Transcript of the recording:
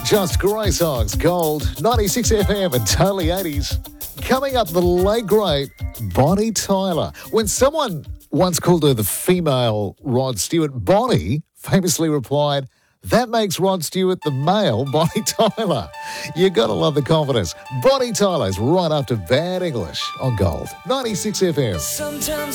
Just Grey Songs, Gold, 96 FM and totally 80s. Coming up, the late great Bonnie Tyler. When someone once called her the female Rod Stewart, Bonnie famously replied, "That makes Rod Stewart the male Bonnie Tyler." You got to love the confidence. Bonnie Tyler's right after Bad English on Gold, 96 FM. Sometimes